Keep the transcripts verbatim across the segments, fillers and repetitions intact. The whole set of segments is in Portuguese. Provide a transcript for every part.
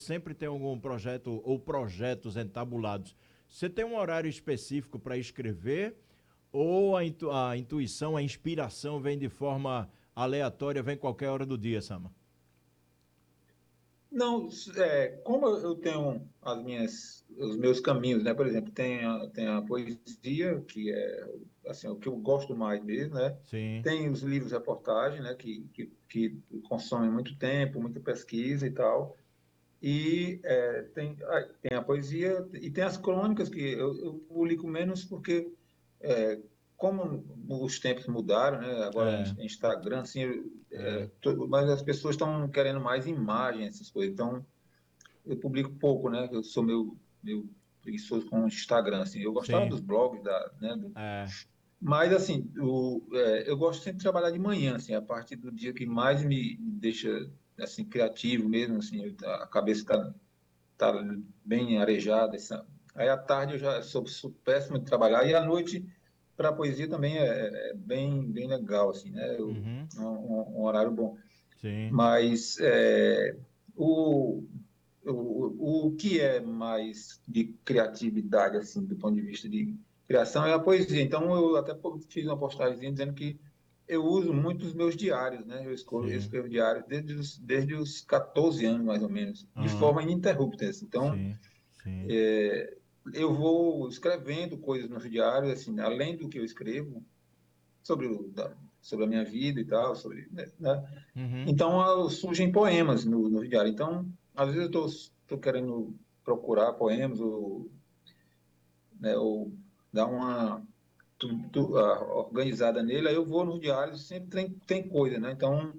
sempre tem algum projeto ou projetos entabulados. Você tem um horário específico para escrever ou a, intu a intuição, a inspiração vem de forma aleatória, vem qualquer hora do dia, Sama? Não, é, como eu tenho as minhas, os meus caminhos, né? Por exemplo, tem a, tem a poesia, que é assim, o que eu gosto mais mesmo, né? Sim, Tem os livros reportagem, né? Que, que, que consomem muito tempo, muita pesquisa e tal. E é, tem, a- tem a poesia e tem as crônicas, que eu, eu publico menos porque, é, como os tempos mudaram, né? Agora é, Instagram, assim, é, é, to- mas as pessoas estão querendo mais imagens, essas coisas. Então, eu publico pouco, né? Eu sou meio, meio preguiçoso com o Instagram, assim. Eu gostava sim, dos blogs, da, né? do- é, Mas, assim, o, é, eu gosto sempre de trabalhar de manhã, assim, a partir do dia que mais me, me deixa, assim, criativo mesmo, assim, eu- a cabeça está tá bem arejada. Essa... Aí, à tarde, eu já sou, sou péssimo de trabalhar. E à noite, para a poesia também é, é bem, bem legal, assim, né? Eu, uhum, é um, um um horário bom. sim, Mas é, o, o, o que é mais de criatividade, assim, do ponto de vista de criação, é a poesia. Então, eu até fiz uma postagem dizendo que eu uso muito os meus diários, né? Eu escrevo, eu sim, escrevo diários desde os, desde os catorze anos, mais ou menos, de aham, forma ininterrupta. Assim. Então, sim, sim, eu vou escrevendo coisas nos diários, assim, além do que eu escrevo, sobre, o, da, sobre a minha vida e tal, sobre, né? né? uhum, Então, ah, surgem poemas no, no diário. Então, às vezes eu estou querendo procurar poemas ou, né, ou dar uma tu- tu- ah, organizada nele, aí eu vou nos diários, sempre tem, tem coisa, né? Então,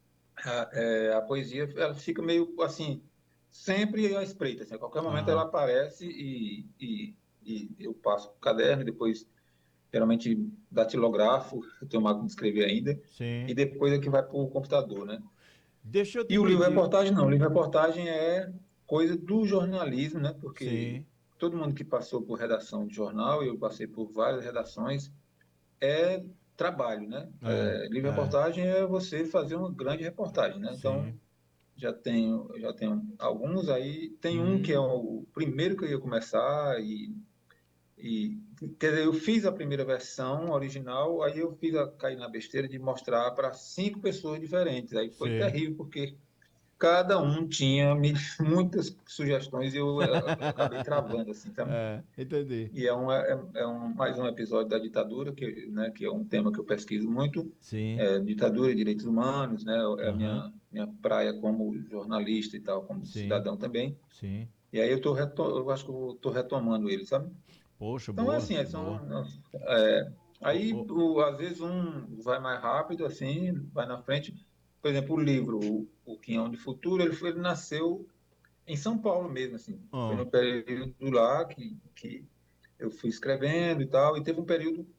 a, é, a poesia, ela fica meio assim, sempre à espreita, assim, a qualquer momento ela aham, aparece e, e, e eu passo o caderno, depois, geralmente, datilografo, eu tenho máquina de escrever ainda, e sim. depois é que vai para o computador, né? Deixa eu te E o livro pedir, reportagem não, o livro reportagem é coisa do jornalismo, né? Porque sim, todo mundo que passou por redação de jornal, eu passei por várias redações, é trabalho, né? é, É, livro é, reportagem é você fazer uma grande reportagem, né? Então, sim, já tenho, já tenho alguns aí, tem um que é uhum, o primeiro que eu ia começar e, e quer dizer, eu fiz a primeira versão original, aí eu fiz a cair na besteira de mostrar para cinco pessoas diferentes. Aí foi sim, terrível porque cada um tinha me- muitas sugestões e eu eh, acabei travando, assim, sabe? é, entendi, E é, um, é, é um, mais um episódio da ditadura, que, né, que é um tema que eu pesquiso muito, sim, é, ditadura e direitos humanos, né? É a aham, minha, minha praia como jornalista e tal, como sim, cidadão também. sim, E aí eu, tô reto, eu acho que eu estou retomando ele, sabe? poxa, Então, é boa, assim, é, boa, são, é, ô, aí ô, o, às vezes um vai mais rápido, assim, vai na frente. Por exemplo, o livro, o, o Quinhão de Futuro, ele, foi, ele nasceu em São Paulo mesmo, assim. Foi ah, no período lá que, que eu fui escrevendo e tal, e teve um período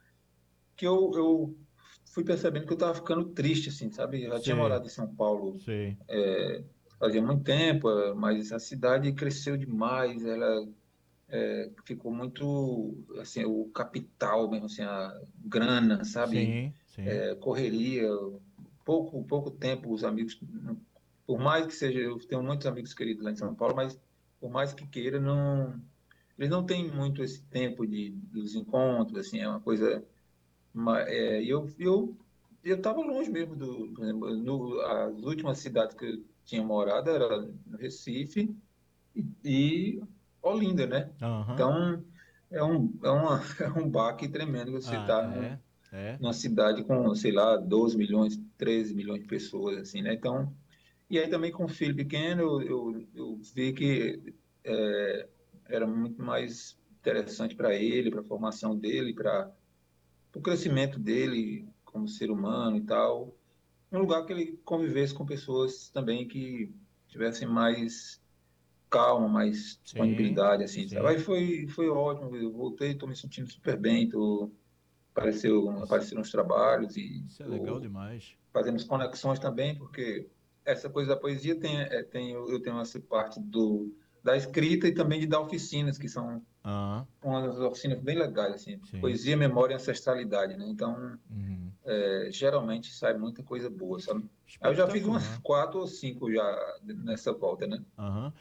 que eu, eu fui percebendo que eu estava ficando triste, assim, sabe? Eu já tinha sei, morado em São Paulo sei, é, fazia muito tempo, é, mas a cidade cresceu demais, ela é, ficou muito, assim, o capital mesmo, assim, a grana, sabe? sim, sim, É, correria, pouco, pouco tempo os amigos, por mais que seja, eu tenho muitos amigos queridos lá em São Paulo, mas por mais que queira, não, eles não têm muito esse tempo de, dos encontros, assim, é uma coisa, ma- é, e eu, eu, eu estava longe mesmo do, por exemplo, no, as últimas cidades que eu tinha morado era no Recife e, e Olinda, né? aham, Então, é um, é uma, é um baque tremendo você ah, estar num, é, é, numa cidade com, sei lá, doze milhões, treze milhões de pessoas, assim, né? Então, e aí também com o filho pequeno, eu, eu, eu vi que é, era muito mais interessante para ele, para a formação dele, para o crescimento dele como ser humano e tal, um lugar que ele convivesse com pessoas também que tivessem mais calma, mais sim, disponibilidade, assim, sabe? Aí sim, foi, foi ótimo, eu voltei, estou me sentindo super bem, tô, apareceu, isso, apareceram os trabalhos e isso é legal tô demais, fazendo as conexões também, porque essa coisa da poesia tem, é, tem eu tenho essa parte do, da escrita e também de dar oficinas, que são aham, umas oficinas bem legais, assim, sim, poesia, memória e ancestralidade, né? Então, uhum, é, geralmente sai muita coisa boa, sabe? Aí eu já fiz umas espetacular. quatro ou cinco já nessa volta, né? Aham.